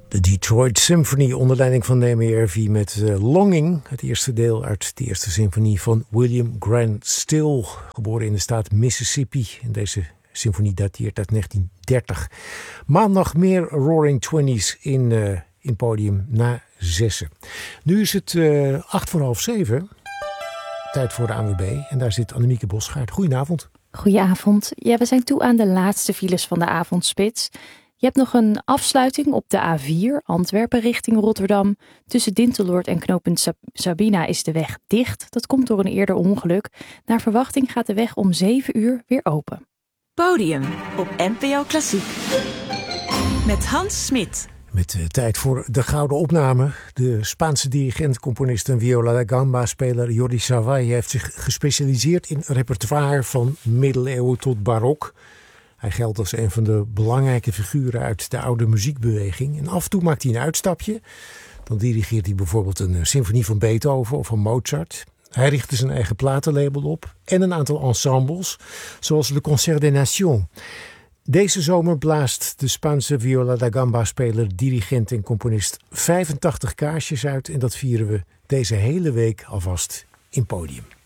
De Detroit Symphony onder leiding van Naomi Irvi met Longing, het eerste deel uit de eerste symfonie van William Grant Still, geboren in de staat Mississippi. En deze symfonie dateert uit 1930. Maandag meer Roaring Twenties in Podium na 6. Nu is het 7:08. Tijd voor de ANWB en daar zit Annemieke Bosgaard. Goedenavond. Goedenavond. Ja, we zijn toe aan de laatste files van de avondspits. Je hebt nog een afsluiting op de A4, Antwerpen richting Rotterdam. Tussen Dinteloord en knooppunt Sabina is de weg dicht. Dat komt door een eerder ongeluk. Naar verwachting gaat de weg om 7 uur weer open. Podium op NPO Klassiek. Met Hans Smit. Met tijd voor de gouden opname. De Spaanse dirigent, componist en viola da gamba-speler Jordi Savall heeft zich gespecialiseerd in repertoire van middeleeuwen tot barok. Hij geldt als een van de belangrijke figuren uit de oude muziekbeweging. En af en toe maakt hij een uitstapje. Dan dirigeert hij bijvoorbeeld een symfonie van Beethoven of van Mozart. Hij richtte zijn eigen platenlabel op en een aantal ensembles, zoals Le Concert des Nations. Deze zomer blaast de Spaanse viola da gamba-speler, dirigent en componist 85 kaarsjes uit. En dat vieren we deze hele week alvast in Podium.